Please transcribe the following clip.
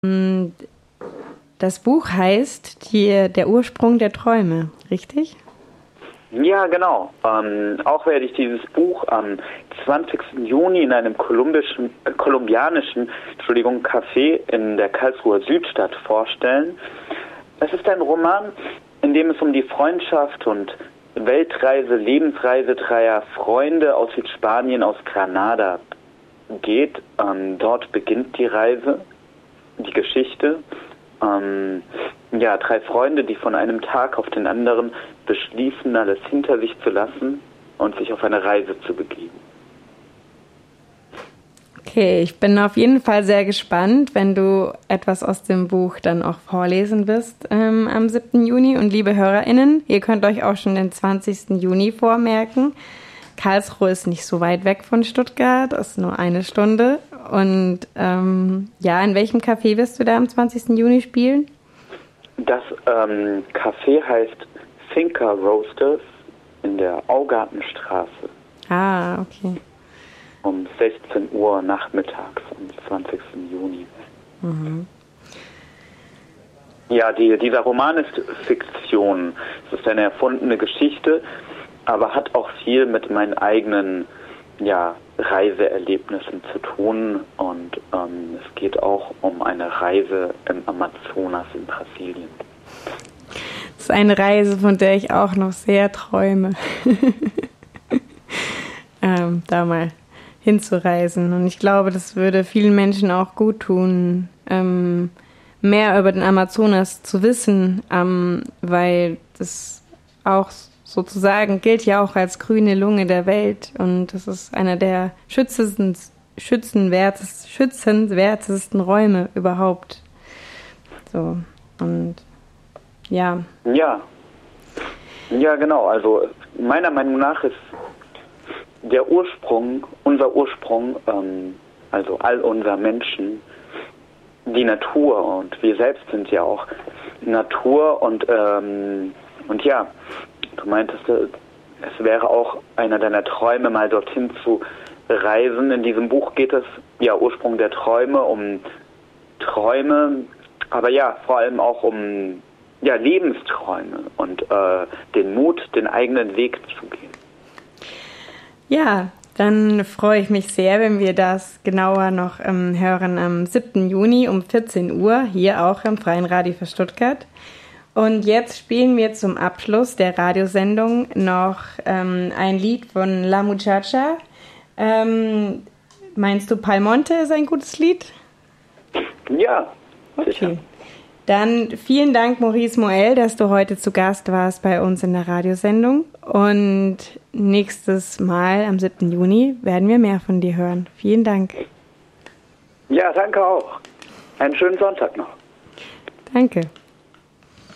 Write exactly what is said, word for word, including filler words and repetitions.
Das Buch heißt die, Der Ursprung der Träume, richtig? Ja, genau. Ähm, auch werde ich dieses Buch am zwanzigsten Juni in einem kolumbischen, äh, kolumbianischen Entschuldigung, Café in der Karlsruher Südstadt vorstellen. Es ist ein Roman, in dem es um die Freundschaft und Weltreise, Lebensreise dreier Freunde aus Südspanien, aus Granada geht. Ähm, dort beginnt die Reise, die Geschichte. Ähm, ja, drei Freunde, die von einem Tag auf den anderen beschließen, alles hinter sich zu lassen und sich auf eine Reise zu begeben. Okay, ich bin auf jeden Fall sehr gespannt, wenn du etwas aus dem Buch dann auch vorlesen wirst ähm, am siebten Juni. Und liebe HörerInnen, ihr könnt euch auch schon den zwanzigsten Juni vormerken. Karlsruhe ist nicht so weit weg von Stuttgart, ist nur eine Stunde. Und ähm, ja, in welchem Café wirst du da am zwanzigsten Juni spielen? Das ähm, Café heißt Finca Roasters in der Augartenstraße. Ah, okay. Um sechzehn Uhr nachmittags am zwanzigsten Juni. Mhm. Ja, die, dieser Roman ist Fiktion. Es ist eine erfundene Geschichte, aber hat auch viel mit meinen eigenen ja, Reiseerlebnissen zu tun. Und ähm, es geht auch um eine Reise im Amazonas in Brasilien. Das ist eine Reise, von der ich auch noch sehr träume, ähm, da mal hinzureisen. Und ich glaube, das würde vielen Menschen auch gut tun, ähm, mehr über den Amazonas zu wissen, ähm, weil das auch sozusagen gilt ja auch als grüne Lunge der Welt. Und das ist einer der schützendsten, schützenwertesten, schützenswertesten Räume überhaupt. So, und ja. Ja. Ja, genau. Also meiner Meinung nach ist der Ursprung, unser Ursprung, ähm, also all unser Menschen, die Natur, und wir selbst sind ja auch Natur, und ähm, und ja, du meintest, es wäre auch einer deiner Träume, mal dorthin zu reisen. In diesem Buch geht es, ja, Ursprung der Träume, um Träume, aber ja, vor allem auch um ja, Lebensträume und äh, den Mut, den eigenen Weg zu gehen. Ja, dann freue ich mich sehr, wenn wir das genauer noch ähm, hören am siebten Juni um vierzehn Uhr, hier auch im Freien Radio für Stuttgart. Und jetzt spielen wir zum Abschluss der Radiosendung noch ähm, ein Lied von La Muchacha. Ähm, meinst du, Palmonte ist ein gutes Lied? Ja, okay. Sicher. Dann vielen Dank, Maurice Moell, dass du heute zu Gast warst bei uns in der Radiosendung. Und nächstes Mal am siebten Juni werden wir mehr von dir hören. Vielen Dank. Ja, danke auch. Einen schönen Sonntag noch. Danke.